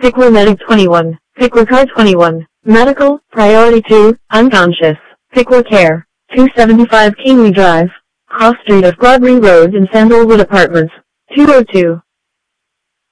Pickwer Medic 21. Pickwer Car 21. Medical, Priority 2, unconscious. Pickwer Care. 275 Kingsley Drive. Cross Street of Broadbury Road in Sandalwood Apartments. 202.